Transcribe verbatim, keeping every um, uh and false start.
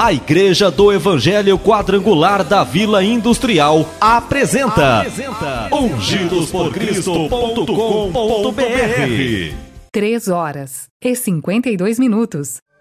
A Igreja do Evangelho Quadrangular da Vila Industrial apresenta, apresenta ungidos por cristo ponto com ponto br. três horas e cinquenta e dois minutos.